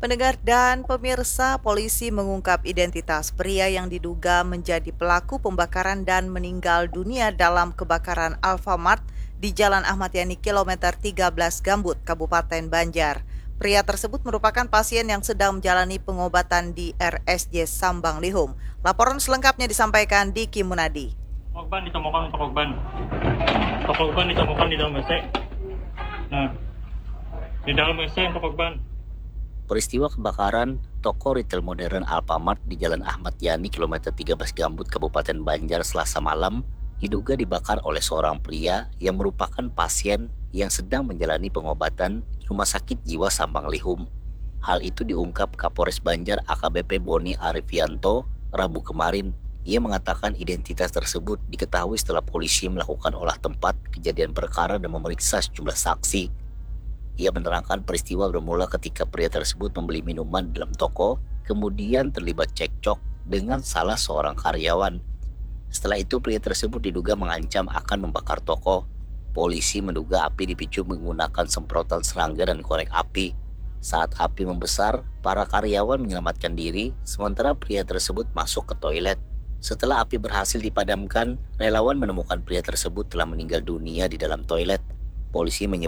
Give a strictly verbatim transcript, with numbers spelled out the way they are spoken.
Pendengar dan pemirsa, polisi mengungkap identitas pria yang diduga menjadi pelaku pembakaran dan meninggal dunia dalam kebakaran Alfamart di Jalan Ahmad Yani kilometer tiga belas Gambut, Kabupaten Banjar. Pria tersebut merupakan pasien yang sedang menjalani pengobatan di R S J Sambang Lihum. Laporan selengkapnya disampaikan Diki Munadi. Korban ditemukan untuk korban. Untuk korban ditemukan di dalam W C. Nah, di dalam W C untuk korban. Peristiwa kebakaran toko retail modern Alfamart di Jalan Ahmad Yani kilometer tiga belas Gambut, Kabupaten Banjar Selasa malam diduga dibakar oleh seorang pria yang merupakan pasien yang sedang menjalani pengobatan di Rumah Sakit Jiwa Sambang Lihum. Hal itu diungkap Kapolres Banjar A K B P Boni Arifianto Rabu kemarin. Ia mengatakan identitas tersebut diketahui setelah polisi melakukan olah tempat kejadian perkara dan memeriksa sejumlah saksi. Ia menerangkan peristiwa bermula ketika pria tersebut membeli minuman dalam toko, kemudian terlibat cekcok dengan salah seorang karyawan. Setelah itu pria tersebut diduga mengancam akan membakar toko. Polisi menduga api dipicu menggunakan semprotan serangga dan korek api. Saat api membesar, para karyawan menyelamatkan diri, sementara pria tersebut masuk ke toilet. Setelah api berhasil dipadamkan, relawan menemukan pria tersebut telah meninggal dunia di dalam toilet. Polisi menyebut